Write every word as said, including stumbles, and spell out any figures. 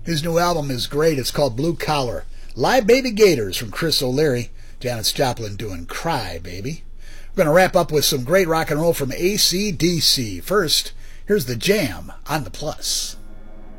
His new album is great. It's called Blue Collar. Live Baby Gators from Chris O'Leary. Janis Joplin doing Cry Baby. We're going to wrap up with some great rock and roll from A C D C. First, here's The Jam on the Plus.